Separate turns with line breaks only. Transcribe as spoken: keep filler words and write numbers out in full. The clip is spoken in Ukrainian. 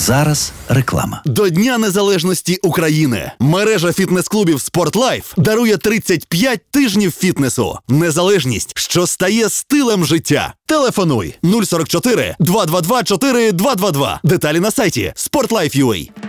Зараз реклама.
До Дня Незалежності України мережа фітнес-клубів «Спортлайф» дарує тридцять п'ять тижнів фітнесу. Незалежність, що стає стилем життя. Телефонуй нуль сорок чотири два два два чотири два два два. Деталі на сайті спортлайф крапка ю а.